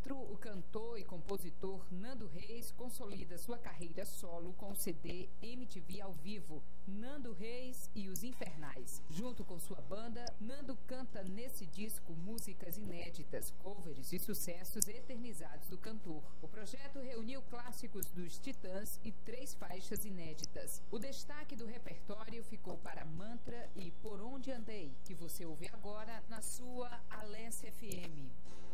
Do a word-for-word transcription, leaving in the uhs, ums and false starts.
quatro, o cantor e compositor Nando Reis consolida sua carreira solo com o C D M T V ao vivo, Nando Reis e os Infernais. Junto com sua banda, Nando canta nesse disco músicas inéditas, covers e sucessos eternizados do cantor. O projeto reuniu clássicos dos Titãs e três faixas inéditas. O destaque do repertório ficou para Mantra e Por Onde Andei, que você ouve agora na sua Alessia F M.